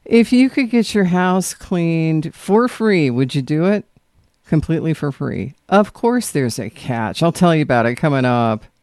If you could get your house cleaned for free, would you do it? Completely for free. Of course, there's a catch. I'll tell you about it coming up.